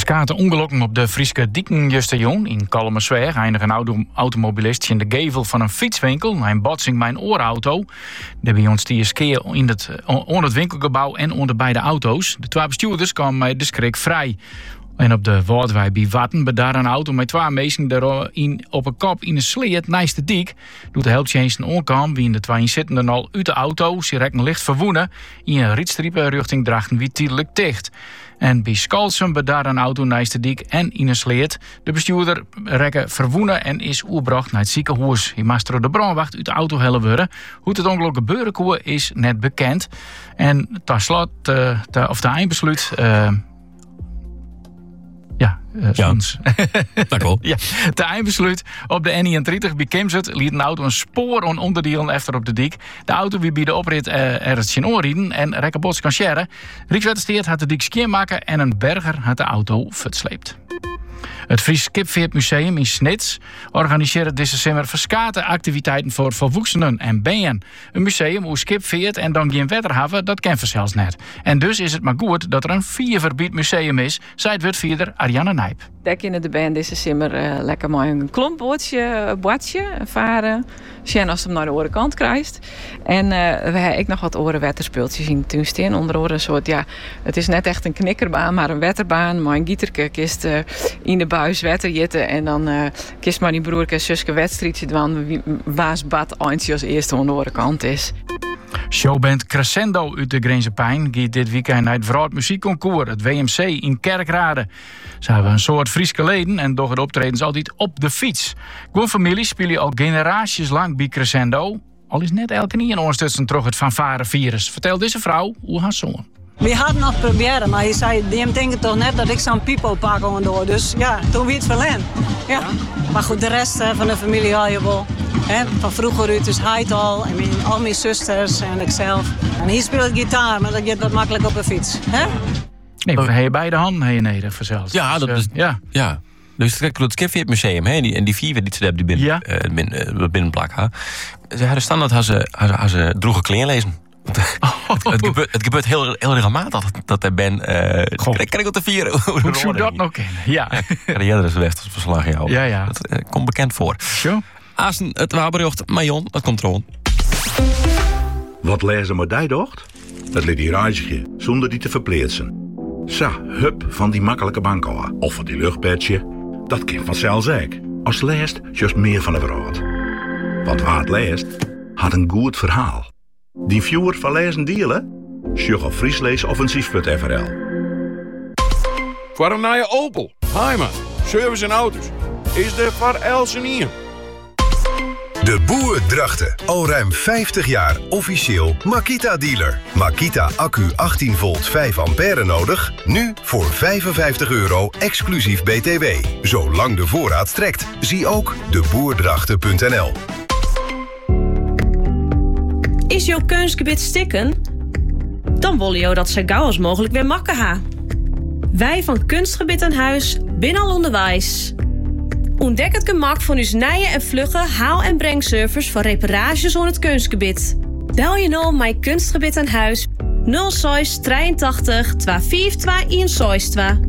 Ferskate ongelukken op de Frieske dieken justerjoen. In Kalmersweg eindigt een automobilist in de gevel van een fietswinkel. Na een botsing bij een oorauto. De bij ons die keer onder het winkelgebouw en onder beide auto's. De twee bestuurders kwamen met de schrik vrij. En op de Woordwijk bij Watten bedaar een auto met twee mensen op een kop in een sleet naast de dik. Doet de helpje eens een onkam, wie in de twee inzittenden al uit de auto. Ze rekken licht verwoenen. In een rietstriepen richting Drachten wie tijdelijk dicht. En bij Skalsum bedaar een auto naast de dik en in een sleet. De bestuurder rekken verwoenen en is oerbracht naar het ziekenhuis. Hij moest door de brandwacht uit de auto hellen worden. Hoe het ongeluk gebeuren kon is net bekend. En tot slot, de eindbesluit. Dat klopt. Ja, de eindbesluit op de N31 bij Kimzet liet een auto een spoor en onderdelen efter op de dik. De auto wie bij de oprit ergens in oorrieden en rekkenbots kan sharen. Rijkswaterstaat had de dik schoonmaken en een berger had de auto versleept. Het Fries Kipveertmuseum in Snits organiseert deze zomer Ferskate activiteiten voor volwassenen en bijen. Een museum hoe skipveert en dan geen wetter dat ken zelfs net. En dus is het maar goed dat er een vierverbied museum is, zei het wethouder Ariane Nijp. Dek in de band deze zomer lekker mooi een klompbootje varen. Sjen als je hem naar de andere kant krijgt. En we hebben ook nog wat orenwetterspeeltjes in de tuin staan. Onder andere een soort, het is net echt een knikkerbaan, maar een wetterbaan. Maar een gieterke kist in de buis wetter jitten. En dan kist maar die broerke en zuske wedstrijdje doen. Waas bad eindje als eerste aan de andere kant is. Showband Crescendo uit de Grense Pijn gaat dit weekend naar het Vroad Muziekconcours, het WMC in Kerkrade. Ze hebben een soort Frieske leden en door het optredens altijd op de fiets. Gewoon familie spelen al generaties lang bij Crescendo. Al is net elke niet een ondersteunen terug het fanfarevirus. Vertel deze vrouw hoe haar zoon. We hadden nog proberen, maar hij zei, die denken toch net dat ik zo'n pipo pak door. Dus ja, toen weer het verlend. Ja. Maar goed, de rest van de familie al je wel. Van vroeger uit, dus hij al, en al mijn zusters en ikzelf. En hier speelt gitaar, maar dat gaat wat makkelijk op een fiets. Nee, maar hij je beide handen heen neder verzeld. Ja, dat is... Ja. Dus het Kipveertmuseum, en die vier die ze hebben binnen plak. Ze hadden standaard als ze droege kleding lezen. Het gebeurt heel regelmatig dat er ben. Kan ik op de vier? Hoe zou dat nog kennen? Ja. De is weg, dat verslag jou. Ja. Dat komt bekend voor. Sure. Azen, het wapenjocht, Majon, dat komt erom. Wat lezen maar die docht? Het liet die reisje, zonder die te verpleetsen. Sa, hup van die makkelijke bankoa of van die luchtpetje. Dat kind vanzelf zeker. Als leest, juist meer van de wereld. Want waar het leest, had een goed verhaal. Die viewer van lezen dealen? Sjug op friesleesoffensief.nl. Voor een nieuwe Opel, Heimat, service en auto's. Is de voor Elsenier. De Boer Drachten. Al ruim 50 jaar officieel Makita-dealer. Makita accu 18 volt 5 ampère nodig. Nu voor €55 exclusief BTW. Zolang de voorraad strekt. Zie ook deboerdrachten.nl. Is jouw kunstgebied stikken? Dan willen jou dat zo gauw als mogelijk weer makken ha. Wij van Kunstgebied aan Huis binnen al onderwijs. Ontdek het gemak van uw nije en vlugge haal- en brengservice voor reparages aan het kunstgebied. Bel je nou mijn Kunstgebied aan Huis 06 83 25 162.